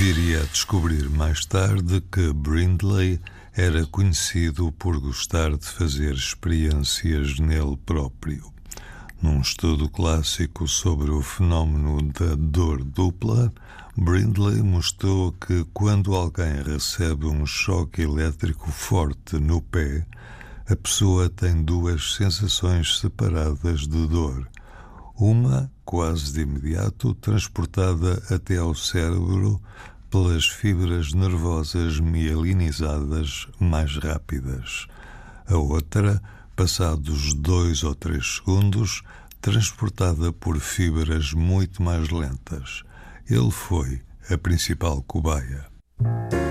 Viria a descobrir mais tarde que Brindley era conhecido por gostar de fazer experiências nele próprio. Num estudo clássico sobre o fenómeno da dor dupla, Brindley mostrou que quando alguém recebe um choque elétrico forte no pé, a pessoa tem duas sensações separadas de dor. Uma, quase de imediato, transportada até ao cérebro pelas fibras nervosas mielinizadas mais rápidas. A outra, passados 2 ou 3 segundos, transportada por fibras muito mais lentas. Ele foi a principal cobaia.